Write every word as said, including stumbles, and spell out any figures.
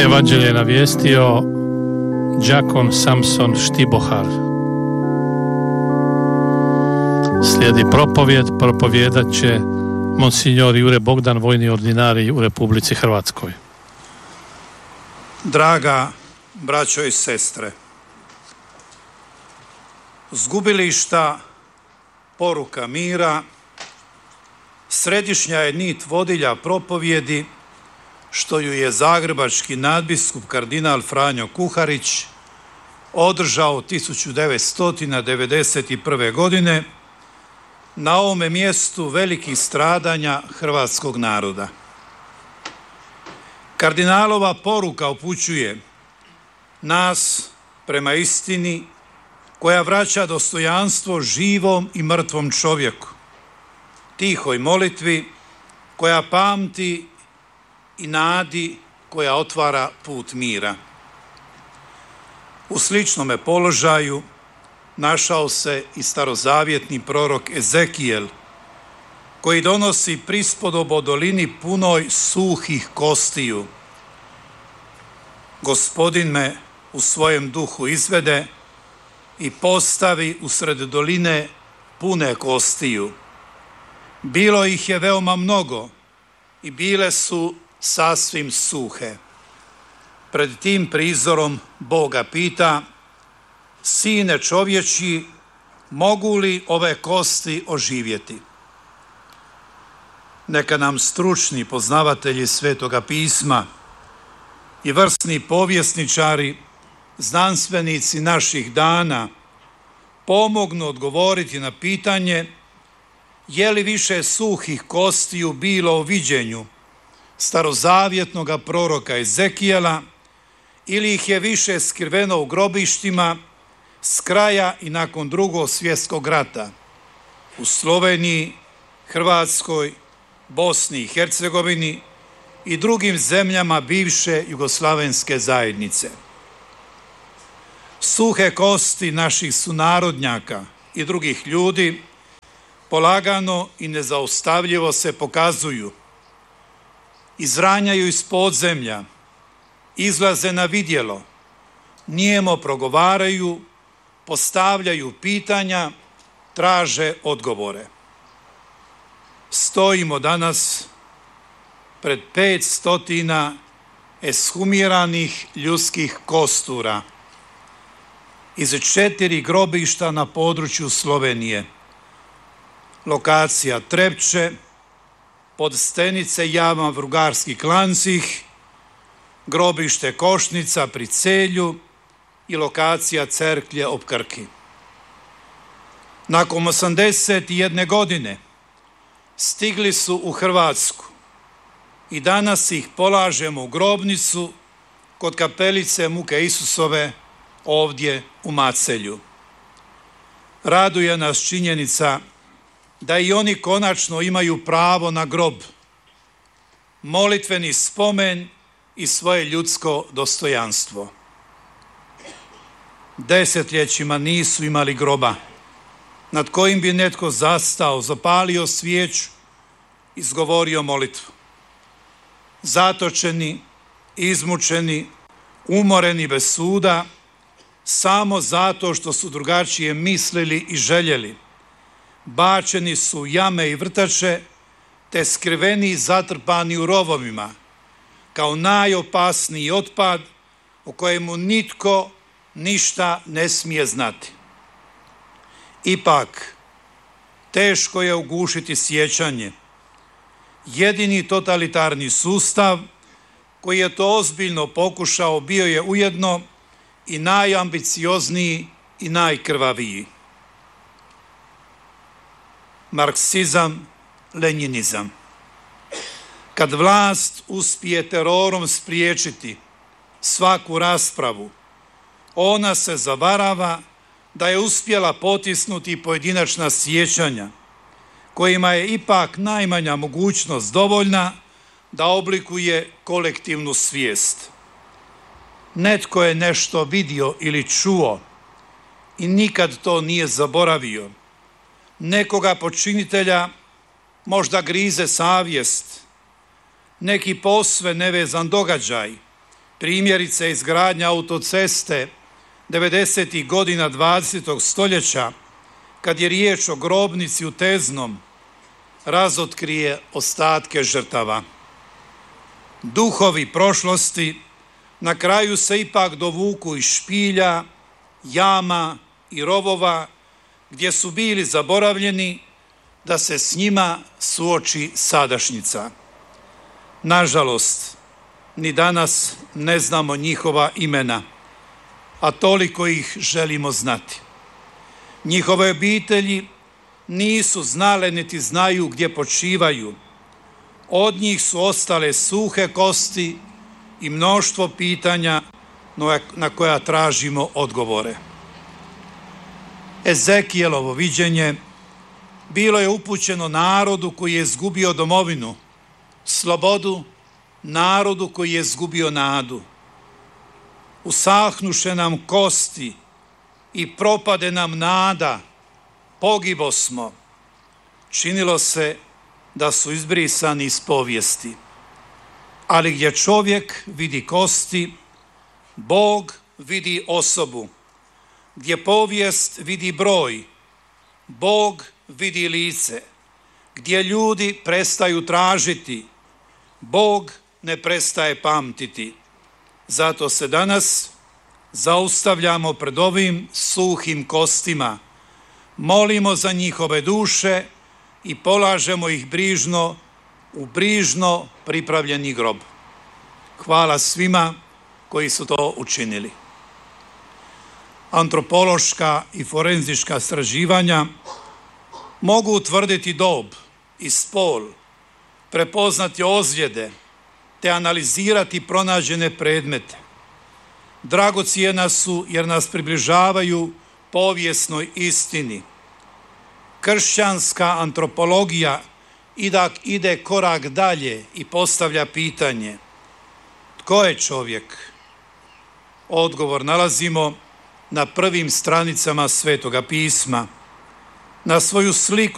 Evanđelje je navijestio đakon Samson Štibohar. Slijedi propovjed, propovijedat će monsignor Jure Bogdan, vojni ordinarij u Republici Hrvatskoj. Draga braćo i sestre, zgubilišta, poruka mira, središnja je nit vodilja propovjedi što ju je zagrebački nadbiskup kardinal Franjo Kuharić održao tisuću devetsto devedeset prve. godine na ovome mjestu velikih stradanja hrvatskog naroda. Kardinalova poruka upućuje nas prema istini koja vraća dostojanstvo živom i mrtvom čovjeku, tihoj molitvi koja pamti i nadi koja otvara put mira. U sličnome položaju našao se i starozavjetni prorok Ezekijel, koji donosi prispodobu o dolini punoj suhih kostiju. Gospodin me u svojem duhu izvede i postavi usred doline pune kostiju. Bilo ih je veoma mnogo i bile su sasvim suhe. Pred tim prizorom Boga pita: Sine čovječi, mogu li ove kosti oživjeti? Neka nam stručni poznavatelji Svetoga pisma i vrsni povjesničari, znanstvenici naših dana pomognu odgovoriti na pitanje je li više suhih kostiju bilo u viđenju starozavjetnog proroka Ezekijela ili ih je više skriveno u grobištima s kraja i nakon Drugog svjetskog rata u Sloveniji, Hrvatskoj, Bosni i Hercegovini i drugim zemljama bivše jugoslavenske zajednice. Suhe kosti naših sunarodnjaka i drugih ljudi polagano i nezaustavljivo se pokazuju, izranjaju iz podzemlja, izlaze na vidjelo, nijemo progovaraju, postavljaju pitanja, traže odgovore. Stojimo danas pred pet stotina eshumiranih ljudskih kostura iz četiri grobišta na području Slovenije. Lokacija Trepče, Podstenice, jama Vrugarski Klancih, grobište Košnica pri Celju i lokacija Cerklje ob Krki. Nakon osamdeset jedne godine stigli su u Hrvatsku i danas ih polažemo u grobnicu kod kapelice Muke Isusove ovdje u Macelju. Raduje nas činjenica da i oni konačno imaju pravo na grob, molitveni spomen i svoje ljudsko dostojanstvo. Desetljećima nisu imali groba nad kojim bi netko zastao, zapalio svijeću, izgovorio molitvu. Zatočeni, izmučeni, umoreni bez suda, samo zato što su drugačije mislili i željeli, bačeni su u jame i vrtače, te skriveni i zatrpani u rovovima, kao najopasniji otpad o kojemu nitko ništa ne smije znati. Ipak, teško je ugušiti sjećanje. Jedini totalitarni sustav koji je to ozbiljno pokušao bio je ujedno i najambiciozniji i najkrvaviji. Marksizam, lenjinizam. Kad vlast uspije terorom spriječiti svaku raspravu, ona se zavarava da je uspjela potisnuti pojedinačna sjećanja, kojima je ipak najmanja mogućnost dovoljna da oblikuje kolektivnu svijest. Netko je nešto vidio ili čuo i nikad to nije zaboravio. Nekoga počinitelja možda grize savjest, neki posve nevezan događaj Primjerice izgradnja autoceste devedesetih godina dvadesetog stoljeća, kad je riječ o grobnici u Teznom, razotkrije ostatke žrtava. Duhovi prošlosti na kraju se ipak dovuku iz špilja, jama i rovova gdje su bili zaboravljeni, da se s njima suoči sadašnjica. Nažalost, ni danas ne znamo njihova imena, a toliko ih želimo znati. Njihove obitelji nisu znale niti znaju gdje počivaju. Od njih su ostale suhe kosti i mnoštvo pitanja na koja tražimo odgovore. Ezekijelovo viđenje bilo je upućeno narodu koji je izgubio domovinu, slobodu, narodu koji je izgubio nadu. Usahnuše nam kosti i propade nam nada, pogibo smo. Činilo se da su izbrisani iz povijesti. Ali gdje čovjek vidi kosti, Bog vidi osobu. Gdje povijest vidi broj, Bog vidi lice. Gdje ljudi prestaju tražiti, Bog ne prestaje pamtiti. Zato se danas zaustavljamo pred ovim suhim kostima, molimo za njihove duše i polažemo ih brižno u brižno pripravljeni grob. Hvala svima koji su to učinili. Antropološka i forenzička istraživanja mogu utvrditi dob i spol, prepoznati ozljede te analizirati pronađene predmete. Dragocjena su jer nas približavaju povijesnoj istini. Kršćanska antropologija idak ide korak dalje i postavlja pitanje: tko je čovjek? Odgovor nalazimo na prvim stranicama Svetoga pisma. Na svoju sliku